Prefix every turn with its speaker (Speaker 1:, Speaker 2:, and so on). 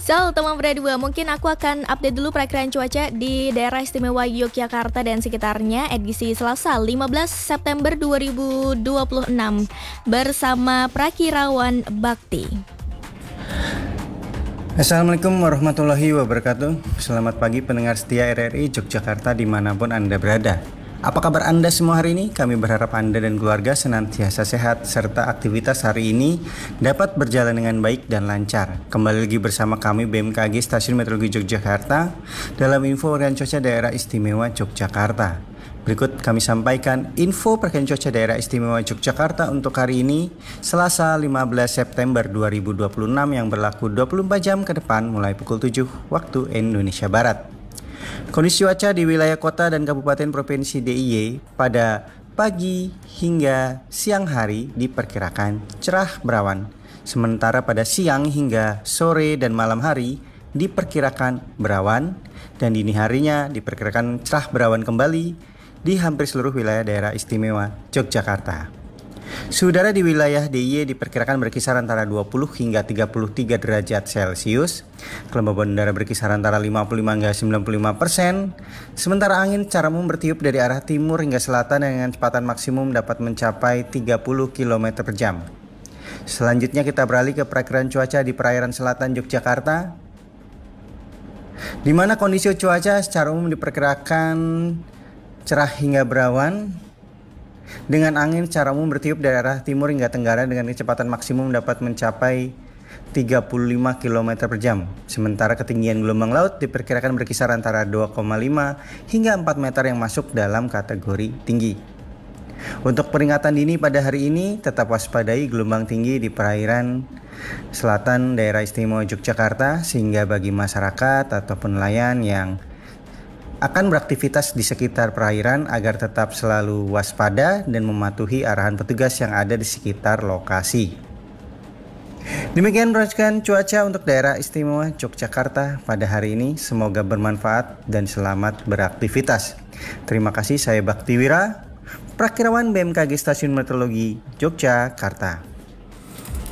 Speaker 1: So, teman Beda Dua, mungkin aku akan update dulu perakiraan cuaca di daerah istimewa Yogyakarta dan sekitarnya edisi Selasa 15 September 2026 bersama Prakirawan Bakti.
Speaker 2: Assalamualaikum warahmatullahi wabarakatuh. Selamat pagi pendengar setia RRI Yogyakarta dimanapun Anda berada. Apa kabar Anda semua hari ini? Kami berharap Anda dan keluarga senantiasa sehat serta aktivitas hari ini dapat berjalan dengan baik dan lancar. Kembali lagi bersama kami BMKG Stasiun Meteorologi Yogyakarta dalam info perakiraan cuaca daerah istimewa Yogyakarta. Berikut kami sampaikan info perakiraan cuaca daerah istimewa Yogyakarta untuk hari ini Selasa 15 September 2026 yang berlaku 24 jam ke depan mulai pukul 7 waktu Indonesia Barat. Kondisi cuaca di wilayah kota dan kabupaten provinsi DIY pada pagi hingga siang hari diperkirakan cerah berawan. Sementara pada siang hingga sore dan malam hari diperkirakan berawan dan dini harinya diperkirakan cerah berawan kembali di hampir seluruh wilayah daerah istimewa Yogyakarta. Suhu udara di wilayah DIY diperkirakan berkisar antara 20 hingga 33 derajat Celcius. Kelembaban udara berkisar antara 55 hingga 95%. Sementara angin secara umum bertiup dari arah timur hingga selatan dengan kecepatan maksimum dapat mencapai 30 km per jam. Selanjutnya kita beralih ke perakiraan cuaca di perairan selatan Yogyakarta, di mana kondisi cuaca secara umum diperkirakan cerah hingga berawan dengan angin secara umum bertiup dari arah timur hingga tenggara dengan kecepatan maksimum dapat mencapai 35 km per jam. Sementara ketinggian gelombang laut diperkirakan berkisar antara 2,5 hingga 4 meter yang masuk dalam kategori tinggi. Untuk peringatan dini pada hari ini, tetap waspadai gelombang tinggi di perairan selatan daerah istimewa Yogyakarta, sehingga bagi masyarakat ataupun nelayan yang akan beraktivitas di sekitar perairan agar tetap selalu waspada dan mematuhi arahan petugas yang ada di sekitar lokasi. Demikian perakiraan cuaca untuk daerah istimewa Yogyakarta pada hari ini. Semoga bermanfaat dan selamat beraktivitas. Terima kasih, saya Bakti Wira, Prakirawan BMKG Stasiun Meteorologi Yogyakarta.